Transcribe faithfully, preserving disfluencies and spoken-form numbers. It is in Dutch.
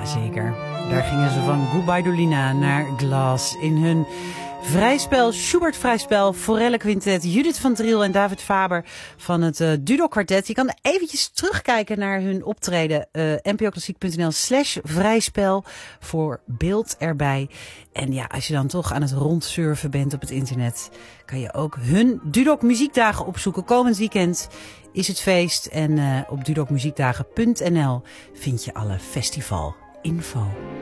Jazeker. Daar gingen ze van Goodbye Dolina naar Glass in hun vrijspel, Schubert vrijspel, Forelle Quintet, Judith van Driel en David Faber van het uh, Dudok Kwartet. Je kan eventjes terugkijken naar hun optreden. Uh, npoklassiek.nl slash vrijspel voor beeld erbij. En ja, als je dan toch aan het rondsurfen bent op het internet, kan je ook hun Dudok Muziekdagen opzoeken. Komend weekend is het feest en uh, op dudokmuziekdagen punt n l vind je alle festivalinfo.